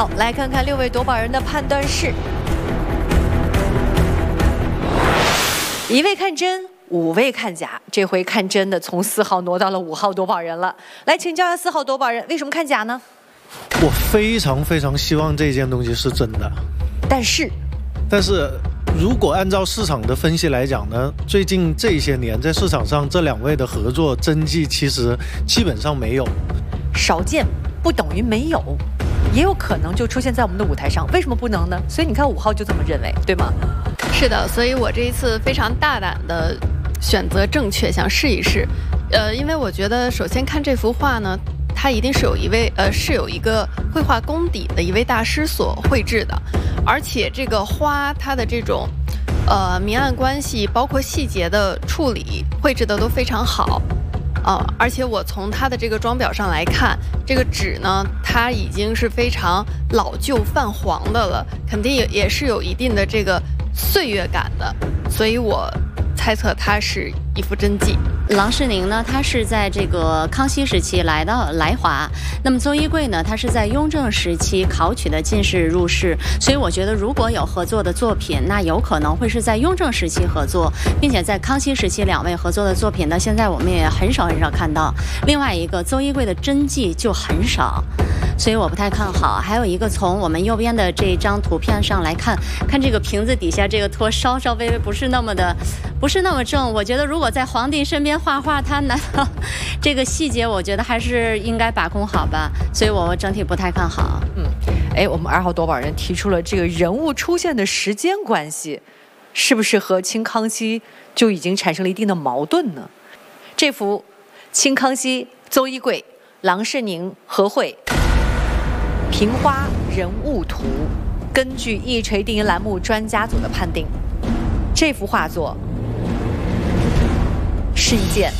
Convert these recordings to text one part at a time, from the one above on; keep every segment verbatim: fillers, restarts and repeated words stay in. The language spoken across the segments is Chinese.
好，来看看六位夺宝人的判断是：一位看真，五位看假。这回看真的从四号挪到了五号夺宝人了。来请教一下四号夺宝人，为什么看假呢？ 我非常非常希望这件东西是真的， 但是， 但是如果按照市场的分析来讲呢，最近这些年在市场上这两位的合作真迹其实基本上没有， 少见不等于没有，也有可能就出现在我们的舞台上，为什么不能呢？所以你看五号就这么认为，对吗？ 是的，所以我这一次非常大胆的选择正确，想试一试。呃，因为我觉得首先看这幅画呢，它一定是有一位呃是有一个绘画功底的一位大师所绘制的，而且这个花它的这种呃明暗关系，包括细节的处理，绘制的都非常好。啊、呃，而且我从它的这个装裱上来看，这个纸呢，它已经是非常老旧泛黄的了，肯定也也是有一定的这个岁月感的，所以我猜测它是一幅真迹。 郎世宁呢，他是在这个康熙时期来到来华，那么邹一桂呢，他是在雍正时期考取的进士入仕，所以我觉得如果有合作的作品，那有可能会是在雍正时期合作，并且在康熙时期两位合作的作品呢，现在我们也很少很少看到。另外一个邹一桂的真迹就很少，所以我不太看好。还有一个，从我们右边的这张图片上来看，看这个瓶子底下这个托稍稍微微不是那么的，不是那么正。我觉得如果在皇帝身边画画，他难道这个细节，我觉得还是应该把控好吧。所以我整体不太看好。 嗯，哎，我们二号夺宝人提出了这个人物出现的时间关系，是不是和清康熙就已经产生了一定的矛盾呢？这幅清康熙邹一桂郎世宁合绘平花人物图，根据一锤定音栏目专家组的判定，这幅画作是一件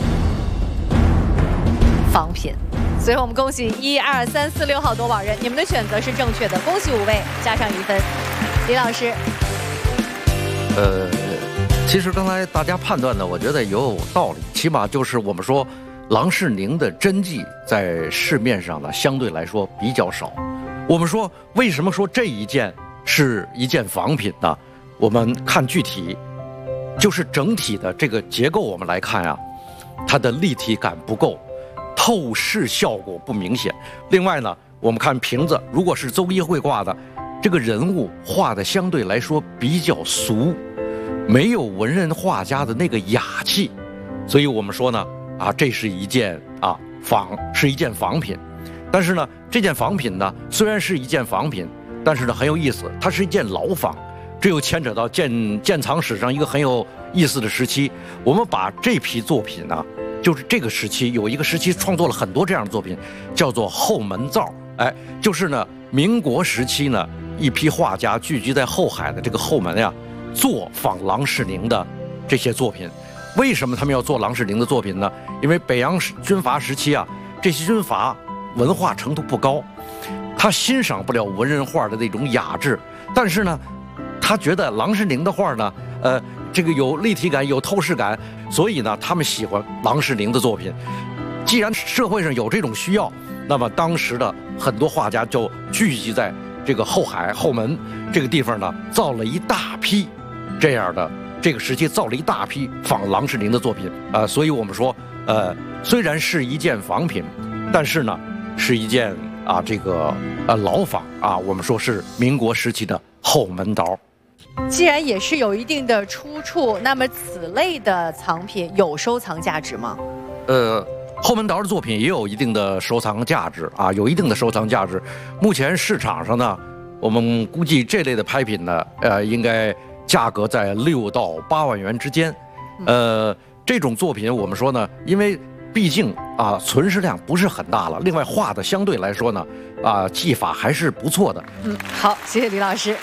仿品。所以我们恭喜一二三四六号夺宝人，你们的选择是正确的，恭喜五位，加上一分。李老师， 呃，其实刚才大家判断的，我觉得有道理，起码就是我们说郎世宁的真迹在市面上呢，相对来说比较少。我们说为什么说这一件是一件仿品呢？我们看具体，就是整体的这个结构，我们来看啊，它的立体感不够，透视效果不明显。另外呢，我们看瓶子，如果是邹一桂画的，这个人物画的相对来说比较俗，没有文人画家的那个雅气，所以我们说呢，啊，这是一件啊仿，是一件仿品。但是呢，这件仿品呢，虽然是一件仿品，但是呢很有意思，它是一件老仿。这又牵扯到鉴鉴藏史上一个很有意思的时期。我们把这批作品呢，就是这个时期有一个时期创作了很多这样的作品，叫做后门造。哎，就是呢民国时期呢，一批画家聚集在后海的这个后门呀，做仿郎世宁的这些作品。为什么他们要做郎世宁的作品呢？因为北洋军阀时期啊，这些军阀文化程度不高，他欣赏不了文人画的那种雅致，但是呢，他觉得郎世宁的画呢，呃，这个有立体感，有透视感，所以呢，他们喜欢郎世宁的作品。既然社会上有这种需要，那么当时的很多画家就聚集在这个后海后门这个地方呢，造了一大批这样的这个时期造了一大批仿郎世宁的作品啊、呃，所以我们说，呃，虽然是一件仿品，但是呢，是一件啊这个呃老仿啊，我们说是民国时期的后门刀。 既然也是有一定的出处，那么此类的藏品有收藏价值吗？ 呃，后门刀的作品也有一定的收藏价值啊，有一定的收藏价值。目前市场上呢，我们估计这类的拍品呢，呃，应该价格在六到八万元之间。呃，这种作品我们说呢，因为毕竟啊存世量不是很大了，另外画的相对来说呢，啊技法还是不错的。 嗯，好，谢谢李老师。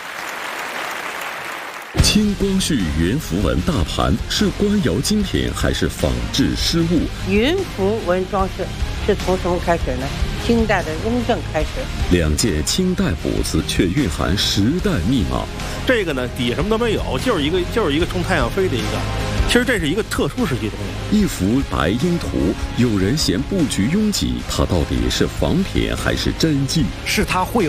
清光绪云符文大盘是官窑精品还是仿制失误？ 云符文装饰是从什么开始呢？清代的雍正开始。 两件清代补字却蕴含时代密码。 这个呢，底什么都没有，就是一个就是一个冲太阳飞的一个。其实这是一个特殊时期的东西。 一幅白鹰图，有人嫌布局拥挤，它到底是仿品还是真迹？ 是他绘